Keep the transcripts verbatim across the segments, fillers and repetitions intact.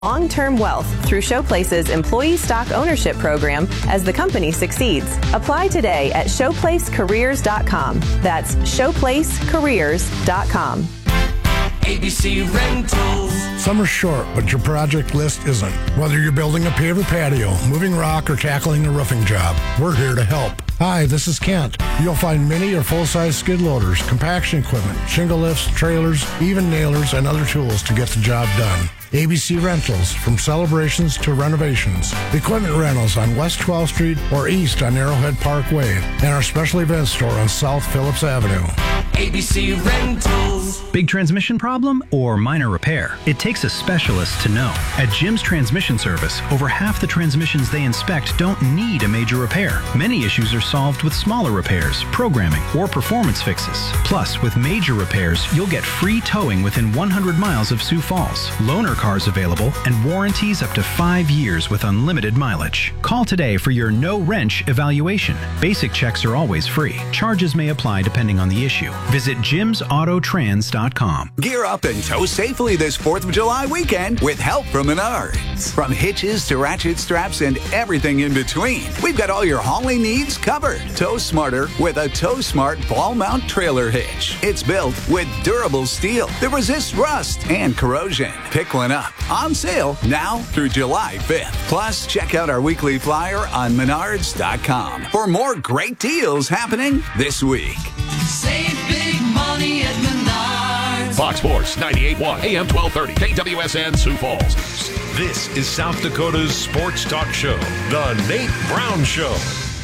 long-term wealth through Showplace's employee stock ownership program as the company succeeds. Apply today at showplace careers dot com. That's showplace careers dot com. A B C Rentals. Summer's short, but your project list isn't. Whether you're building a paver patio, moving rock, or tackling a roofing job, we're here to help. Hi, this is Kent. You'll find mini or full-size skid loaders, compaction equipment, shingle lifts, trailers, even nailers, and other tools to get the job done. A B C Rentals, from celebrations to renovations. Equipment rentals on West twelfth Street or east on Arrowhead Parkway, and our special events store on South Phillips Avenue. A B C Rentals. Big transmission problem or minor repair? It takes a specialist to know. At Jim's Transmission Service, over half the transmissions they inspect don't need a major repair. Many issues are solved with smaller repairs, programming, or performance fixes. Plus, with major repairs, you'll get free towing within one hundred miles of Sioux Falls, loaner cars available, and warranties up to five years with unlimited mileage. Call today for your no-wrench evaluation. Basic checks are always free. Charges may apply depending on the issue. Visit jims auto trans dot com. Gear up and tow safely this fourth of July weekend with help from Menards. From hitches to ratchet straps and everything in between, we've got all your hauling needs covered. Tow smarter with a Tow Smart ball mount trailer hitch. It's built with durable steel that resists rust and corrosion. Pick one up. On sale now through July fifth. Plus, check out our weekly flyer on menards dot com for more great deals happening this week. Save big money at Menards. Fox Sports ninety-eight point one, A M twelve thirty, K W S N Sioux Falls. This is South Dakota's sports talk show, The Nate Brown Show.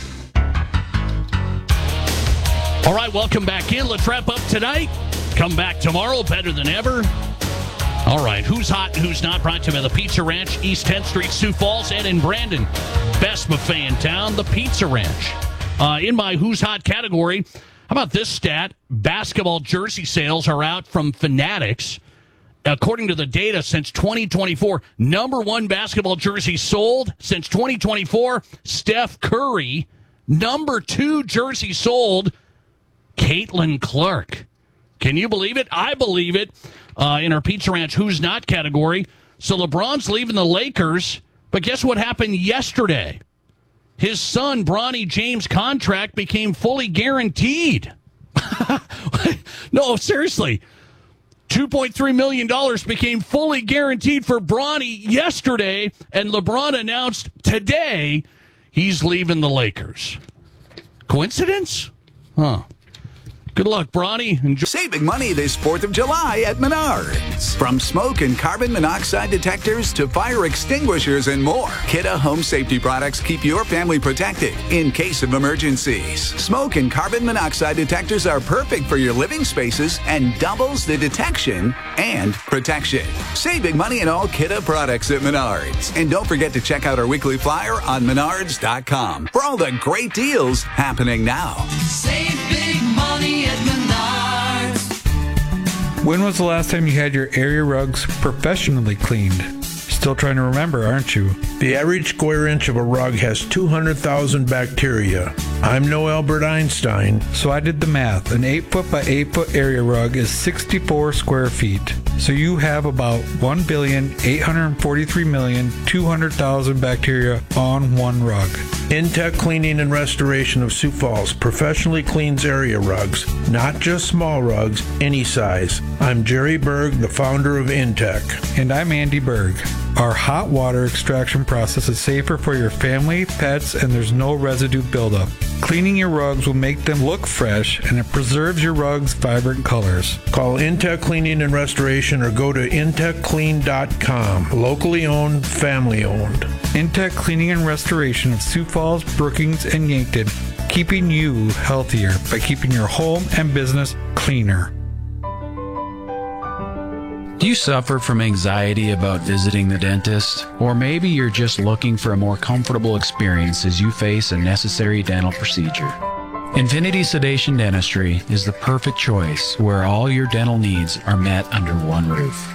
All right, welcome back in. Let's wrap up tonight. Come back tomorrow, better than ever. All right, who's hot and who's not? Brought to you by the Pizza Ranch, East tenth Street, Sioux Falls, and in Brandon. Best buffet in town, the Pizza Ranch. Uh, in my Who's Hot category, how about this stat? Basketball jersey sales are out from Fanatics. According to the data, since twenty twenty-four, number one basketball jersey sold since twenty twenty-four, Steph Curry. Number two jersey sold, Caitlin Clark. Can you believe it? I believe it. Uh, in our Pizza Ranch Who's Not category. So LeBron's leaving the Lakers, but guess what happened yesterday? His son, Bronny James' contract became fully guaranteed. No, seriously. two point three million dollars became fully guaranteed for Bronny yesterday, and LeBron announced today he's leaving the Lakers. Coincidence? Huh. Good luck, Bronny. Enjoy- Save big money this fourth of July at Menards. From smoke and carbon monoxide detectors to fire extinguishers and more, Kidde Home Safety products keep your family protected in case of emergencies. Smoke and carbon monoxide detectors are perfect for your living spaces and doubles the detection and protection. Save big money in all Kidde products at Menards. And don't forget to check out our weekly flyer on menards dot com for all the great deals happening now. Save big money at Menards. When was the last time you had your area rugs professionally cleaned? Still trying to remember, aren't you? The average square inch of a rug has two hundred thousand bacteria. I'm no Albert Einstein. So I did the math. An eight foot by eight foot area rug is sixty-four square feet. So you have about one billion eight hundred forty-three million two hundred thousand bacteria on one rug. Intech Cleaning and Restoration of Sioux Falls professionally cleans area rugs, not just small rugs, any size. I'm Jerry Berg, the founder of Intech. And I'm Andy Berg. Our hot water extraction process is safer for your family, pets, and there's no residue buildup. Cleaning your rugs will make them look fresh, and it preserves your rugs' vibrant colors. Call Intech Cleaning and Restoration or go to intech clean dot com. Locally owned, family owned. Intech Cleaning and Restoration of Sioux Falls, Brookings, and Yankton, keeping you healthier by keeping your home and business cleaner. Do you suffer from anxiety about visiting the dentist? Or maybe you're just looking for a more comfortable experience as you face a necessary dental procedure. Infinity Sedation Dentistry is the perfect choice where all your dental needs are met under one roof.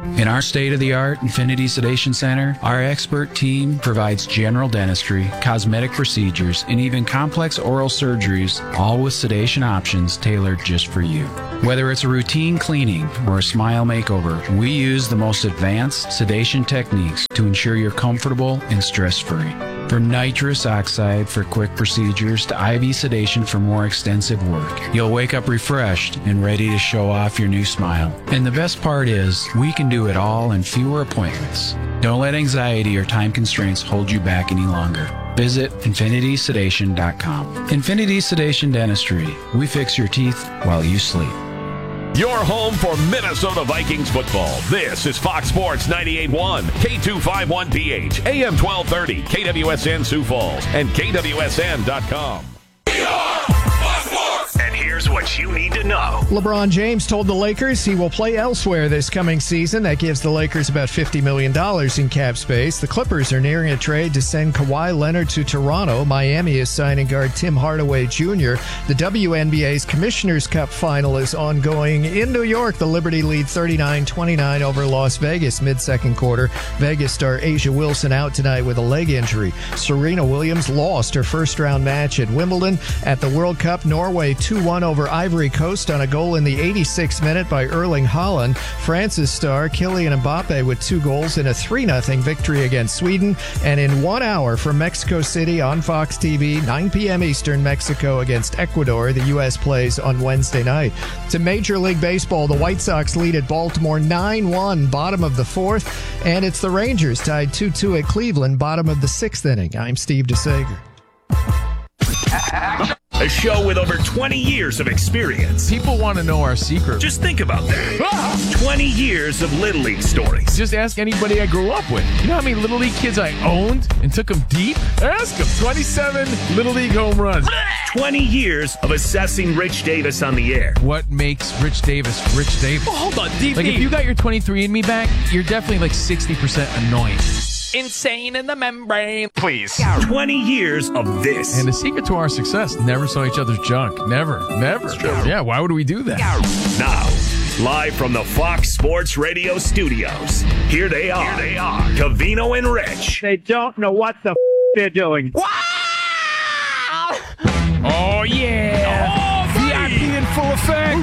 In our state-of-the-art Infinity Sedation Center, our expert team provides general dentistry, cosmetic procedures, and even complex oral surgeries, all with sedation options tailored just for you. Whether it's a routine cleaning or a smile makeover, we use the most advanced sedation techniques to ensure you're comfortable and stress-free. From nitrous oxide for quick procedures to I V sedation for more extensive work, you'll wake up refreshed and ready to show off your new smile. And the best part is, we can do it all in fewer appointments. Don't let anxiety or time constraints hold you back any longer. Visit infinity sedation dot com. Infinity Sedation Dentistry. We fix your teeth while you sleep. Your home for Minnesota Vikings football. This is Fox Sports ninety-eight point one, K two fifty-one P H, A M twelve thirty, K W S N Sioux Falls, and K W S N dot com. We are Fox Sports! And here's what you need to know. LeBron James told the Lakers he will play elsewhere this coming season. That gives the Lakers about fifty million dollars in cap space. The Clippers are nearing a trade to send Kawhi Leonard to Toronto. Miami is signing guard Tim Hardaway Junior The W N B A's Commissioner's Cup final is ongoing in New York. The Liberty lead thirty-nine twenty-nine over Las Vegas mid-second quarter. Vegas star A'ja Wilson out tonight with a leg injury. Serena Williams lost her first-round match at Wimbledon. At the World Cup, Norway two one over Ivory Coast on a goal in the eighty-sixth minute by Erling Haaland. France's star Kylian Mbappe with two goals in a three nothing victory against Sweden. And in one hour from Mexico City on Fox T V, nine p.m. Eastern, Mexico against Ecuador. The U S plays on Wednesday night. To Major League Baseball, the White Sox lead at Baltimore nine one, bottom of the fourth. And it's the Rangers tied two two at Cleveland, bottom of the sixth inning. I'm Steve DeSager. A show with over twenty years of experience. People want to know our secret. Just think about that. twenty years of Little League stories. Just ask anybody I grew up with. You know how many Little League kids I owned and took them deep? Ask them. twenty-seven Little League home runs. twenty years of assessing Rich Davis on the air. What makes Rich Davis Rich Davis? Well, hold on, D B. Like, if you got your twenty-three and me back, you're definitely like sixty percent annoying. Insane in the membrane. Please. twenty years of this. And the secret to our success, never saw each other's junk. Never. Never. Yeah, why would we do that? Now, live from the Fox Sports Radio studios, here they are. Here they are. Covino and Rich. They don't know what the f- they're doing. Wow! Oh, yeah. Oh, V I P in full effect.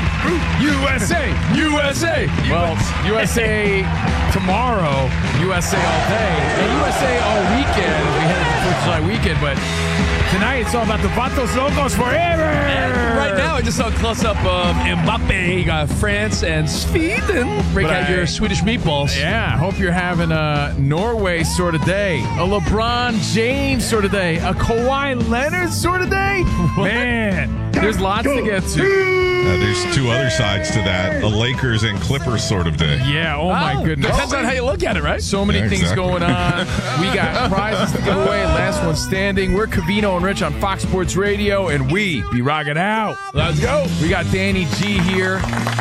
U S A. U S A. Well, U S A tomorrow, U S A all day, and U S A all weekend. We headed to fourth of July weekend, but tonight it's all about the Vatos Locos forever. And right now, I just saw a close-up of Mbappe. You got France and Sweden. Break But out I- your Swedish meatballs. Yeah, I hope you're having a Norway sort of day, a LeBron James sort of day, a Kawhi Leonard sort of day. Man, there's lots to get to. Uh, there's two other sides to that, the Lakers and Clippers sort of day. Yeah, oh my Oh, goodness. depends on how you look at it, right? So many Yeah, things exactly. going on. We got prizes to give away. Last one standing. We're Covino and Rich on Fox Sports Radio, and we be rocking out. Let's go. We got Danny G here.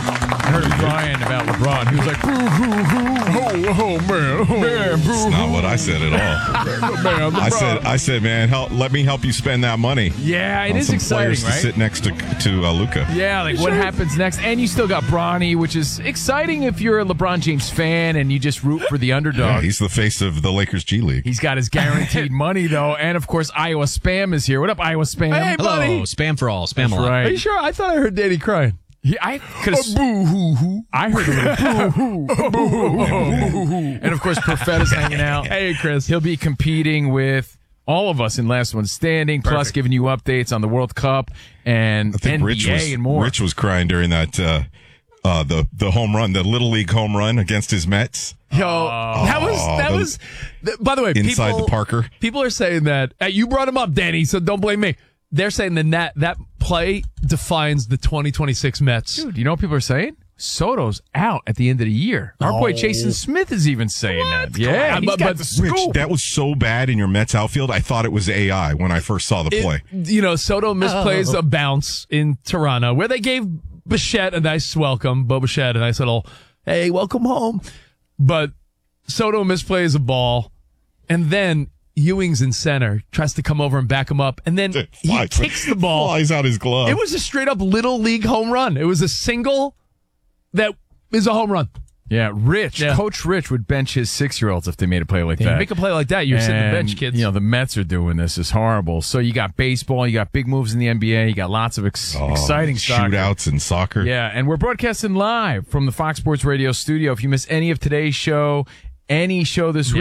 I heard Brian about LeBron. He was like, boo, hoo, hoo. Oh, oh, man. Oh, man, boo, That's not what I said at all. man, I LeBron. said, I said, man, help, let me help you spend that money. Yeah, it on is some exciting, players right? to sit next to to uh, Luka. Yeah, like what happens next. And you still got Bronny, which is exciting if you're a LeBron James fan and you just root for the underdog. Yeah, he's the face of the Lakers G League. He's got his guaranteed money, though. And, of course, Iowa Spam is here. What up, Iowa Spam? Hey, buddy. Hello, spam for all, spam That's a lot. right. Are you sure? I thought I heard Danny crying. Yeah, I could have. Boo-hoo-hoo. I heard a little boo-hoo. Boo-hoo-hoo. And, of course, Profeta's hanging out. Hey, Chris. He'll be competing with all of us in Last One Standing, plus Perfect. giving you updates on the World Cup and I think N B A Rich was, and more. Rich was crying during that uh, uh, the the home run, the Little League home run against his Mets. Yo, that was that the- was. th- By the way, Inside people, the Parker. People are saying that uh, you brought him up, Danny. So don't blame me. They're saying that that, that play defines the twenty twenty-six Mets. Dude, you know what people are saying? Soto's out at the end of the year. Our boy Oh. Jason Smith is even saying that. Yeah, on, he's but- got but the scoop. Rich, that was so bad in your Mets outfield. I thought it was A I when I first saw the It- play. you know, Soto misplays Oh. a bounce in Toronto where they gave Bichette a nice welcome. Bo Bichette, a nice little, hey, welcome home. But Soto misplays a ball, and then Ewing's in center, tries to come over and back him up, and then he Flies- kicks the ball. Flies out his glove. It was a straight up Little League home run. It was a single that is a home run. Yeah, Rich, Yeah. Coach Rich would bench his six-year-olds if they made a play like Yeah, that. you make a play like that, you're sitting on the And, bench, kids. You know, the Mets are doing this. It's horrible. So you got baseball, you got big moves in the N B A, you got lots of ex- Oh, exciting soccer. shootouts and soccer. Yeah, and we're broadcasting live from the Fox Sports Radio studio. If you miss any of today's show, any show this week,